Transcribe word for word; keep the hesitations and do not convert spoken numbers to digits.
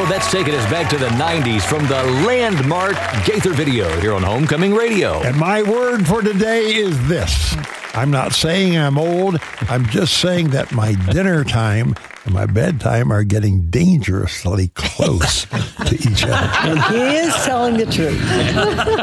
that's taking us back to the nineties from the landmark Gaither video here on Homecoming Radio. And my word for today is this. I'm not saying I'm old. I'm just saying that my dinner time and my bedtime are getting dangerously close to each other. And he is telling the truth.